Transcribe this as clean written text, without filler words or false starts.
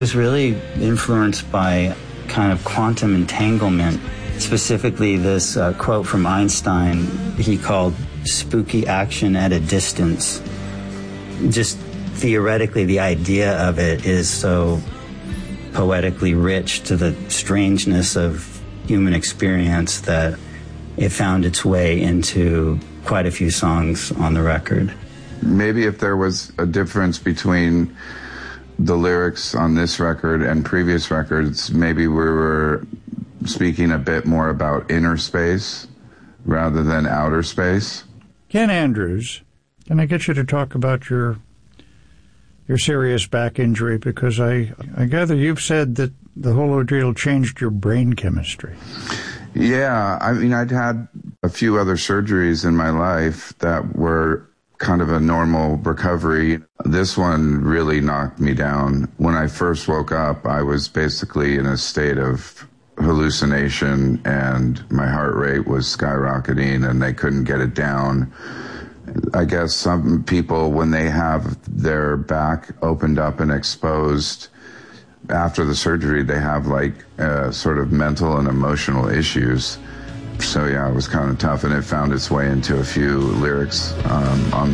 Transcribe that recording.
was really influenced by kind of quantum entanglement, specifically this quote from Einstein he called spooky action at a distance. Just theoretically, the idea of it is so poetically rich to the strangeness of human experience that it found its way into quite a few songs on the record. Maybe if there was a difference between the lyrics on this record and previous records, maybe we were speaking a bit more about inner space rather than outer space. Ken Andrews, can I get you to talk about your serious back injury? Because I gather you've said that the whole ordeal changed your brain chemistry. Yeah, I mean, I'd had a few other surgeries in my life that were kind of a normal recovery. This one really knocked me down. When I first woke up, I was basically in a state of hallucination and my heart rate was skyrocketing and they couldn't get it down. I guess some people, when they have their back opened up and exposed after the surgery, they have like sort of mental and emotional issues. So yeah, it was kind of tough, and it found its way into a few lyrics on